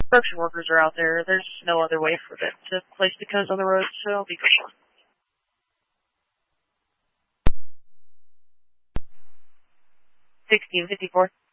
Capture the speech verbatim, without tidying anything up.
Construction workers are out there. There's no other way for them to place the cones on the road, so I'll be good. sixteen fifty-four.